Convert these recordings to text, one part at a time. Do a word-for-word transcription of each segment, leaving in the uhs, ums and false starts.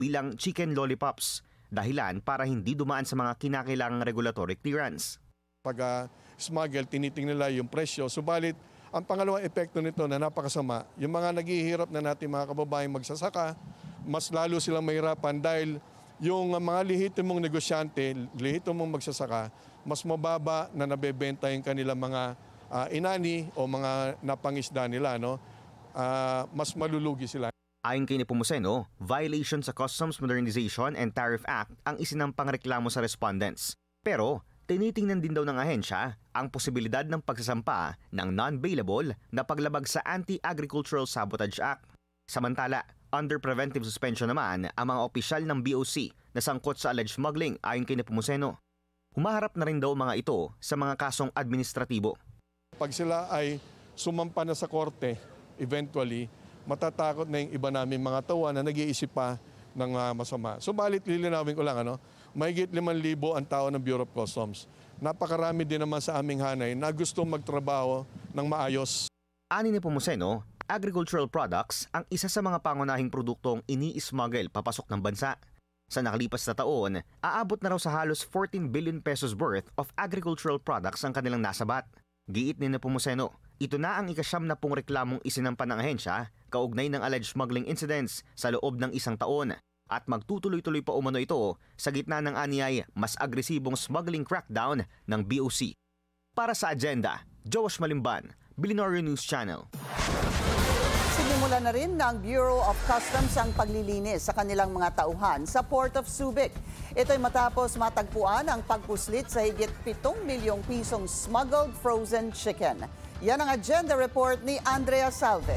bilang chicken lollipops, dahilan para hindi dumaan sa mga kinakailangang regulatory clearance. Pag uh, smuggle, tinitingnan nila yung presyo. Subalit, ang pangalawang epekto nito na napakasama, yung mga naghihirap na natin mga kababayang magsasaka, mas lalo silang mahirapan dahil yung mga lehitimong negosyante, lehitimong magsasaka, mas mababa na nabebenta yung kanilang mga uh, inani o mga napangisda nila. No? Uh, mas malulugi sila. Ayon kay Nepomuceno, violation sa Customs Modernization and Tariff Act ang isinampang reklamo sa respondents. Pero tinitingnan din daw ng ahensya ang posibilidad ng pagsasampa ng non-bailable na paglabag sa Anti-Agricultural Sabotage Act. Samantala, under preventive suspension naman ang mga opisyal ng B O C na sangkot sa alleged smuggling ayon kay Nepomuceno. Humaharap na rin daw mga ito sa mga kasong administratibo. Pag sila ay sumampa na sa korte, eventually, matatakot na yung iba namin mga tawa na nag-iisip pa ng uh, masama. Subalit, lilinawin ko lang, ano, mahigit limang libo ang tao ng Bureau of Customs. Napakarami din naman sa aming hanay na gusto magtrabaho ng maayos. Ani ni Nepomuceno, agricultural products ang isa sa mga pangunahing produktong ini-smuggle papasok ng bansa. Sa nakalipas na taon, aabot na raw sa halos fourteen billion pesos worth of agricultural products ang kanilang nasabat. Giit ni Nepomuceno, ito na ang ikasyam na pong reklamong isinampa ng ahensya kaugnay ng alleged smuggling incidents sa loob ng isang taon at magtutuloy-tuloy pa umano ito sa gitna ng anyay mas agresibong smuggling crackdown ng B O C. Para sa Agenda, Josh Malimban, Billionaire News Channel. Sinimulan na rin ng Bureau of Customs ang paglilinis sa kanilang mga tauhan sa Port of Subic. Ito'y matapos matagpuan ang pagpuslit sa higit pitong milyong pisong smuggled frozen chicken. Yan ang Agenda Report ni Andrea Salve.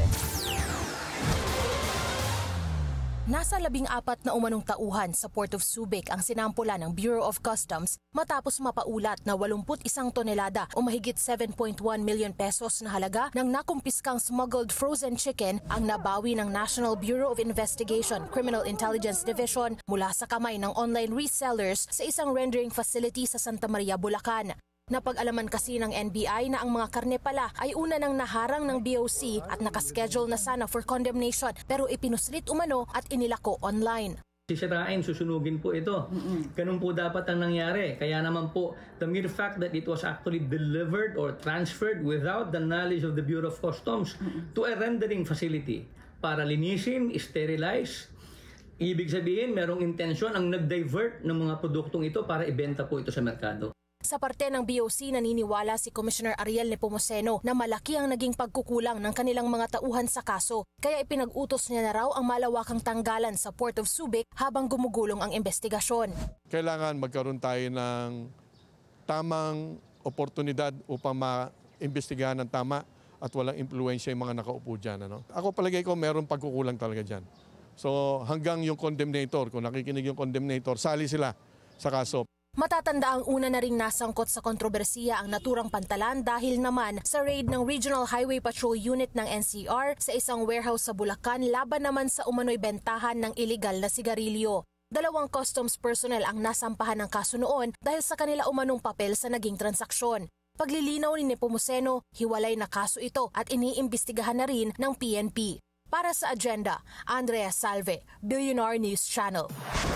Nasa labing apat na umanong tauhan sa Port of Subic ang sinampula ng Bureau of Customs matapos mapaulat na walumput isang tonelada o mahigit seven point one million pesos na halaga ng nakumpiskang smuggled frozen chicken ang nabawi ng National Bureau of Investigation Criminal Intelligence Division mula sa kamay ng online resellers sa isang rendering facility sa Santa Maria, Bulacan. Napag-alaman kasi ng N B I na ang mga karne pala ay una nang naharang ng B O C at nakaschedule na sana for condemnation pero ipinuslit umano at inilako online. Sisirain, susunugin po ito. Mm-mm. Ganun po dapat ang nangyari. Kaya naman po, the mere fact that it was actually delivered or transferred without the knowledge of the Bureau of Customs Mm-mm. to a rendering facility para linisin, sterilize, ibig sabihin merong intensyon ang nag-divert ng mga produktong ito para ibenta po ito sa merkado. Sa parte ng B O C, naniniwala si Commissioner Ariel Nepomuceno na malaki ang naging pagkukulang ng kanilang mga tauhan sa kaso. Kaya ipinag-utos niya na raw ang malawakang tanggalan sa Port of Subic habang gumugulong ang investigasyon. Kailangan magkaroon tayo ng tamang oportunidad upang ma-imbestigahan ng tama at walang impluensya yung mga nakaupo dyan. Ano? Ako palagay ko mayroong pagkukulang talaga dyan. So hanggang yung condemnator, kung nakikinig yung condemnator, sali sila sa kaso. Matatanda ang una na ring nasangkot sa kontrobersiya ang naturang pantalan dahil naman sa raid ng Regional Highway Patrol Unit ng N C R sa isang warehouse sa Bulacan laban naman sa umano'y bentahan ng iligal na sigarilyo. Dalawang customs personnel ang nasampahan ng kaso noon dahil sa kanila umanong papel sa naging transaksyon. Paglilinaw ni Nepomuceno, hiwalay na kaso ito at iniimbestigahan na rin ng P N P. Para sa Agenda, Andrea Salve, Billionaire News Channel.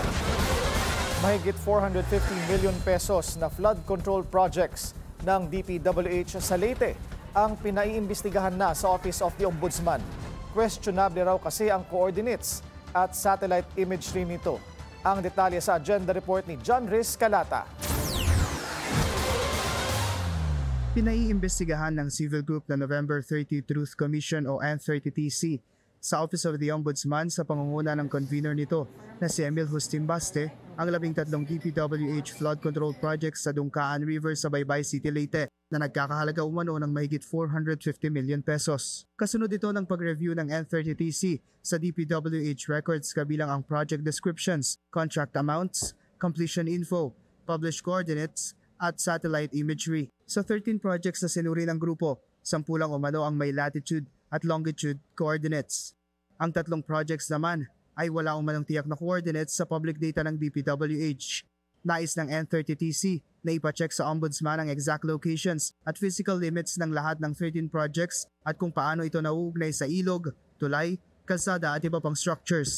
Mahigit four hundred fifty million pesos na flood control projects ng D P W H sa Leyte ang pinaiimbestigahan na sa Office of the Ombudsman. Questionable raw kasi ang coordinates at satellite imagery nito. Ang detalye sa Agenda Report ni John Riz Calata. Pinaiimbestigahan ng civil group na November thirty Truth Commission o N thirty T C sa Office of the Ombudsman sa pangunguna ng convener nito na si Emil Hustin-Baste ang labing tatlong D P W H flood control projects sa Dungkaan River sa Baybay City, Leyte na nagkakahalaga umano ng mahigit four hundred fifty million pesos. Kasunod ito ng pag-review ng N thirty T C sa D P W H records kabilang ang project descriptions, contract amounts, completion info, published coordinates at satellite imagery. Sa thirteen projects na sinuri ng grupo, sampulang umano ang may latitude at longitude coordinates. Ang tatlong projects naman ay wala umanong tiyak na coordinates sa public data ng D P W H. Nais ng N thirty T C na ipacheck sa Ombudsman ang exact locations at physical limits ng lahat ng thirteen projects at kung paano ito nauugnay sa ilog, tulay, kalsada at iba pang structures.